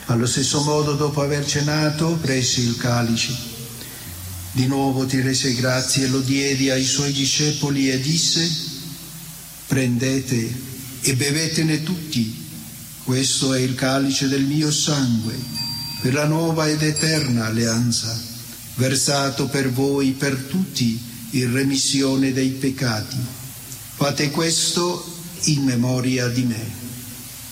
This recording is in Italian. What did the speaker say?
Allo stesso modo, dopo aver cenato, prese il calice. Di nuovo ti rese grazie e lo diedi ai suoi discepoli e disse: prendete e bevetene tutti. Questo è il calice del mio sangue, per la nuova ed eterna alleanza, versato per voi, per tutti, in remissione dei peccati. Fate questo in memoria di me.